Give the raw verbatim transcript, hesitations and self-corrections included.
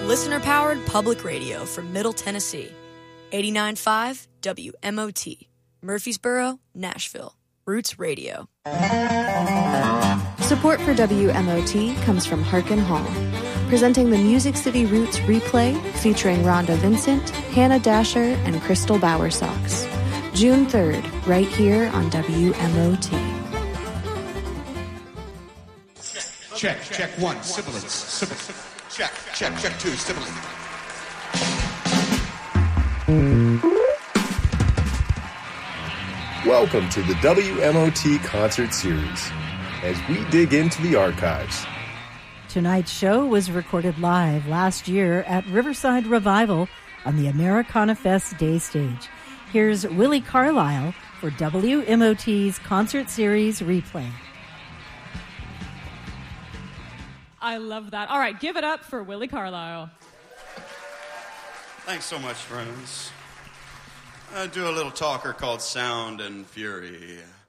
Listener-powered public radio from Middle Tennessee. eighty-nine point five W M O T. Murfreesboro, Nashville. Roots Radio. Support for W M O T comes from Harkin Hall, presenting the Music City Roots replay featuring Rhonda Vincent, Hannah Dasher, and Crystal Bowersox. June third, right here on W M O T. Check, check one, sibilance, sibilance. Check, check, check two, sibilance. Welcome to the W M O T Concert Series, as we dig into the archives. Tonight's show was recorded live last year at Riverside Revival on the Americana Fest Day Stage. Here's Willie Carlisle for W M O T's Concert Series replay. I love that. All right, give it up for Willie Carlisle. Thanks so much, friends. I do a little talker called Sound and Fury.